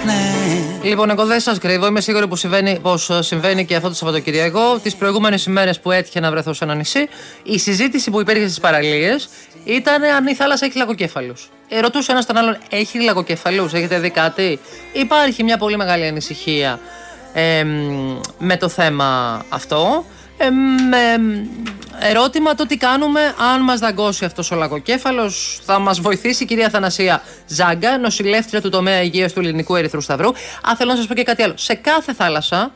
Λοιπόν, εγώ δεν σας κρύβω, είμαι σίγουρη πως συμβαίνει και αυτό το Σαββατοκυριακό. Τις προηγούμενες ημέρες που έτυχε να βρεθώ σε ένα νησί, η συζήτηση που υπήρχε στις παραλίες ήταν αν η θάλασσα έχει λαγοκέφαλους. Ρωτούσε ένας τον άλλον, έχει λαγοκεφαλούς, έχετε δει κάτι? Υπάρχει μια πολύ μεγάλη ανησυχία με το θέμα αυτό. Ερώτημα το τι κάνουμε αν μας δαγκώσει αυτός ο λαγοκέφαλος. Θα μας βοηθήσει η κυρία Θανασία Ζάγκα, νοσηλεύτρια του τομέα υγείας του Ελληνικού Ερυθρού Σταυρού. Θέλω να σας πω και κάτι άλλο. Σε κάθε θάλασσα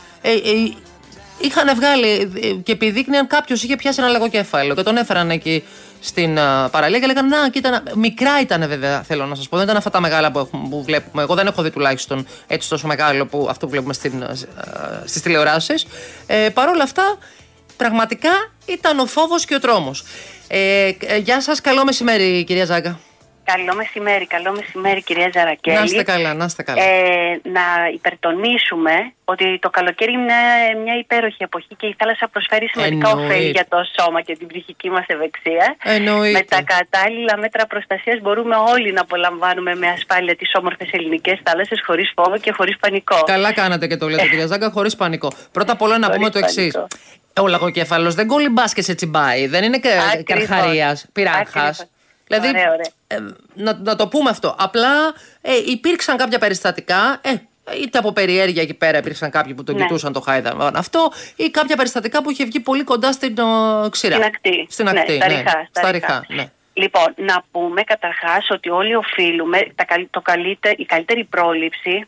είχαν βγάλει και επιδείκνυαν κάποιος είχε πιάσει ένα λαγοκέφαλο και τον έφεραν εκεί στην παραλία και λέγανε να, κοίτα, μικρά ήταν βέβαια, θέλω να σας πω. Δεν ήταν αυτά τα μεγάλα που βλέπουμε. Εγώ δεν έχω δει τουλάχιστον έτσι τόσο μεγάλο που αυτό που βλέπουμε στις τηλεοράσεις. Παρ' όλα αυτά, πραγματικά ήταν ο φόβος και ο τρόμος. Γεια σας, καλό μεσημέρι, κυρία Ζάγκα. Καλό μεσημέρι κυρία Ζαρακέλη. Να είστε καλά, να είστε καλά. Να υπερτονίσουμε ότι το καλοκαίρι είναι μια υπέροχη εποχή και η θάλασσα προσφέρει σημαντικά ωφέλη για το σώμα και την ψυχική μας ευεξία. Με τα κατάλληλα μέτρα προστασίας μπορούμε όλοι να απολαμβάνουμε με ασφάλεια τις όμορφες ελληνικές θάλασσες χωρίς φόβο και χωρίς πανικό. Καλά κάνατε και το λέτε κυρία Ζάγκα, χωρίς πανικό. Πρώτα απ' όλα να πούμε το εξής. Ο λαγοκέφαλος δεν κολυμπάς και σε τσιμπάει, δεν είναι καρχαρίας, πειράχας. Δηλαδή, να το πούμε αυτό. Απλά υπήρξαν κάποια περιστατικά, είτε από περιέργεια εκεί πέρα υπήρξαν κάποιοι που τον κοιτούσαν το χάιδα αυτό, ή κάποια περιστατικά που είχε βγει πολύ κοντά στην ξηρά. Στην ακτή. Στα ριχά. Ναι. Λοιπόν, να πούμε καταρχάς ότι όλοι οφείλουμε η καλύτερη πρόληψη,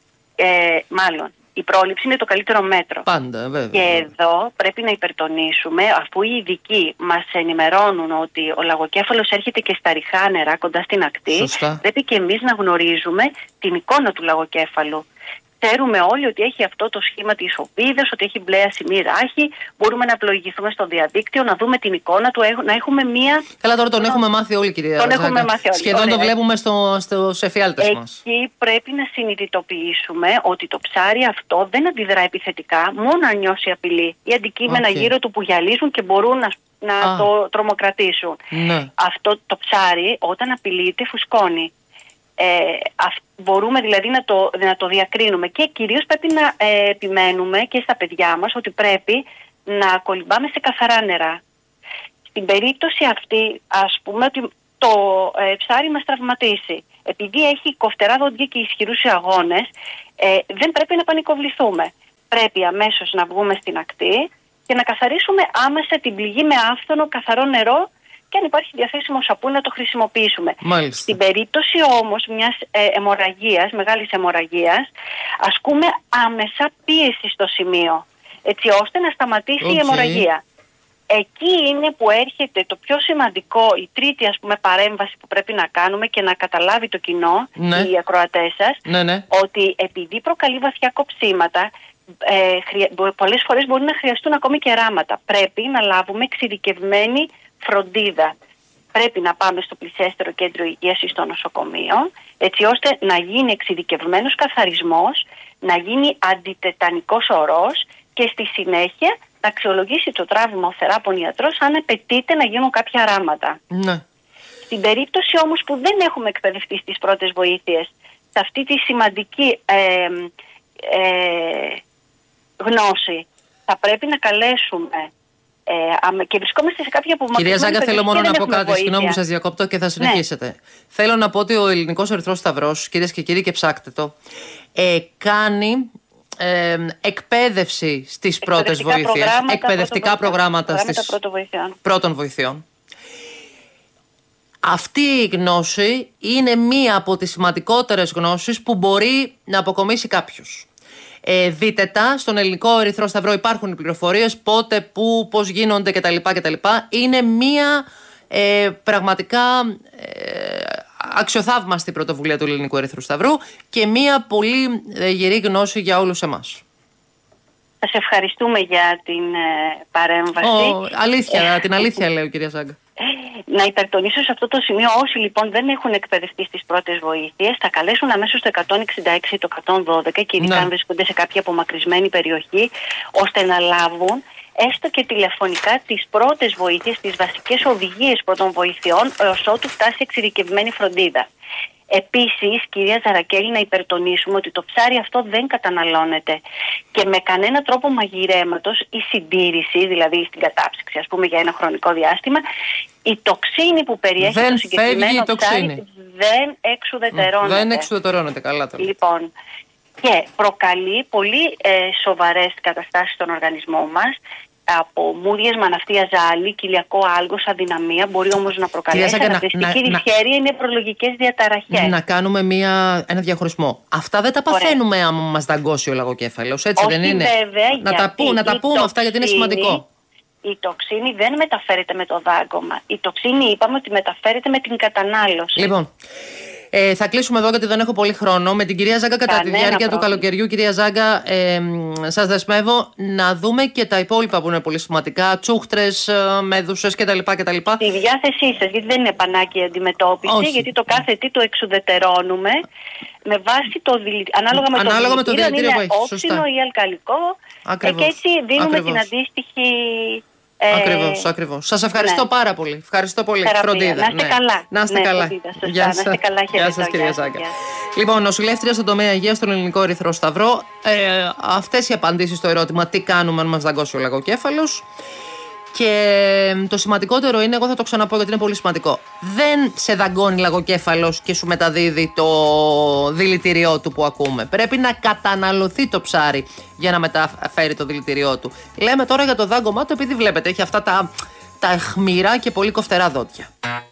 η πρόληψη είναι το καλύτερο μέτρο. Πάντα, βέβαια. Και εδώ πρέπει να υπερτονίσουμε, αφού οι ειδικοί μας ενημερώνουν ότι ο λαγοκέφαλος έρχεται και στα ριχά νερά κοντά στην ακτή, σωστά, πρέπει και εμείς να γνωρίζουμε την εικόνα του λαγοκέφαλου. Ξέρουμε όλοι ότι έχει αυτό το σχήμα της οβίδας, ότι έχει μπλε ασημή ράχη. Μπορούμε να πλοηγηθούμε στο διαδίκτυο, να δούμε την εικόνα του, να έχουμε μία. Καλά, τώρα τον έχουμε μάθει όλοι, κυρία Ζάγκα. Σχεδόν το βλέπουμε στους εφιάλτες μας. Εκεί πρέπει να συνειδητοποιήσουμε ότι το ψάρι αυτό δεν αντιδρά επιθετικά, μόνο αν νιώσει απειλή. Ή αντικείμενα γύρω του που γυαλίζουν και μπορούν να το τρομοκρατήσουν. Ναι. Αυτό το ψάρι, όταν απειλείται, φουσκώνει. Μπορούμε δηλαδή να το διακρίνουμε και κυρίως πρέπει να επιμένουμε και στα παιδιά μας ότι πρέπει να κολυμπάμε σε καθαρά νερά. Στην περίπτωση αυτή, ας πούμε ότι το ψάρι μας τραυματίσει, επειδή έχει κοφτερά δόντια και ισχυρούς αγώνες, δεν πρέπει να πανικοβληθούμε. Πρέπει αμέσως να βγούμε στην ακτή και να καθαρίσουμε άμεσα την πληγή με άφθονο καθαρό νερό και αν υπάρχει διαθέσιμο σαπούνι να το χρησιμοποιήσουμε. Μάλιστα. Στην περίπτωση όμως μιας μεγάλης αιμορραγίας, ασκούμε άμεσα πίεση στο σημείο, έτσι ώστε να σταματήσει η αιμορραγία. Εκεί είναι που έρχεται το πιο σημαντικό, η τρίτη παρέμβαση που πρέπει να κάνουμε και να καταλάβει το κοινό, οι ακροατές σας, ότι επειδή προκαλεί βαθιά κοψίματα, πολλές φορές μπορεί να χρειαστούν ακόμη και ράματα. Πρέπει να λάβουμε εξειδικευμένη φροντίδα. Πρέπει να πάμε στο πλησιέστερο κέντρο υγείας ή στο νοσοκομείο, έτσι ώστε να γίνει εξειδικευμένος καθαρισμός, να γίνει αντιτετανικός ορός και στη συνέχεια να αξιολογήσει το τραύμα ο θεράπων ιατρός αν απαιτείται να γίνουν κάποια ράματα. Ναι. Στην περίπτωση όμως που δεν έχουμε εκπαιδευτεί στις πρώτες βοήθειες, σε αυτή τη σημαντική γνώση, θα πρέπει να καλέσουμε και βρισκόμαστε σε κάποια απομακρυσμένη. Κυρία Ζάγκα, θέλω μόνο να πω κάτι. Συγγνώμη που σας διακόπτω και θα συνεχίσετε. Ναι. Θέλω να πω ότι ο Ελληνικός Ερυθρός Σταυρός, κυρίες και κύριοι, και ψάχτε το, κάνει εκπαίδευση στις πρώτες βοήθειες. Εκπαιδευτικά προγράμματα πρώτων βοηθειών. Αυτή η γνώση είναι μία από τις σημαντικότερες γνώσεις που μπορεί να αποκομίσει κάποιος. Δείτε τα, στον Ελληνικό Ερυθρό Σταυρό υπάρχουν οι πληροφορίες, πότε, πού, πώς γίνονται κτλ. Είναι μία πραγματικά αξιοθαύμαστη πρωτοβουλία του Ελληνικού Ερυθρού Σταυρού και μία πολύ γερή γνώση για όλους εμάς. Σας ευχαριστούμε για την παρέμβαση. Την αλήθεια λέω, κυρία Ζάγκα. Να υπερτονίσω σε αυτό το σημείο, όσοι λοιπόν δεν έχουν εκπαιδευτεί στις πρώτες βοήθειες, θα καλέσουν αμέσως το 166 ή το 112 και ειδικά αν βρίσκονται σε κάποια απομακρυσμένη περιοχή, ώστε να λάβουν έστω και τηλεφωνικά τις πρώτες βοήθειες, τις βασικές οδηγίες πρώτων βοηθειών, έως ότου φτάσει εξειδικευμένη φροντίδα. Επίσης, κυρία Ζαρακέλη, να υπερτονίσουμε ότι το ψάρι αυτό δεν καταναλώνεται και με κανένα τρόπο μαγειρέματος ή συντήρηση, δηλαδή στην κατάψυξη, ας πούμε, για ένα χρονικό διάστημα. Η τοξίνη που περιέχει το συγκεκριμένο ψάρι δεν εξουδετερώνεται. Δεν εξουδετερώνεται, καλά τώρα. Λοιπόν, και προκαλεί πολύ σοβαρές καταστάσεις στον οργανισμό μας, από μούδιες, μαναυτία, ζάλι, κοιλιακό άλγος, αδυναμία. Μπορεί όμως να προκαλέσει αναπνευστική δυσχέρεια ή νευρολογικές διαταραχές. Να κάνουμε ένα διαχωρισμό. Αυτά δεν τα παθαίνουμε άμα μας δαγκώσει ο λαγοκέφαλος, έτσι δεν είναι? Βέβαια, να τα πούμε αυτά, γιατί είναι σημαντικό. Η τοξίνη δεν μεταφέρεται με το δάγκωμα. Η τοξίνη, είπαμε, ότι μεταφέρεται με την κατανάλωση. Λοιπόν, θα κλείσουμε εδώ γιατί δεν έχω πολύ χρόνο. Με την κυρία Ζάγκα κατά τη διάρκεια του καλοκαιριού, κυρία Ζάγκα, σας δεσμεύω να δούμε και τα υπόλοιπα που είναι πολύ σημαντικά. Τσούχτρες, μέδουσες κτλ. Στη διάθεσή σας, γιατί δεν είναι πανάκια αντιμετώπιση. Όχι. Γιατί το κάθε τι το εξουδετερώνουμε με βάση το ανάλογα με το δηλητήριο που έχει. Όξινο ή αλκαλικό. Και έτσι δίνουμε την αντίστοιχη. Ακριβώς. Σας ευχαριστώ πάρα πολύ. Ευχαριστώ πολύ. Φροντίδα. Να είστε καλά. Να είστε καλά. Γεια σας, κυρία Ζάγκα. Λοιπόν, νοσηλεύτρια στον τομέα υγείας στον Ελληνικό Ερυθρό Σταυρό. Αυτές οι απαντήσεις στο ερώτημα τι κάνουμε αν μας δαγκώσει ο λαγοκέφαλος. Και το σημαντικότερο είναι, εγώ θα το ξαναπώ γιατί είναι πολύ σημαντικό, δεν σε δαγκώνει λαγοκέφαλος και σου μεταδίδει το δηλητηριό του που ακούμε. Πρέπει να καταναλωθεί το ψάρι για να μεταφέρει το δηλητηριό του. Λέμε τώρα για το δάγκωμά του, επειδή βλέπετε έχει αυτά τα αιχμηρά και πολύ κοφτερά δόντια.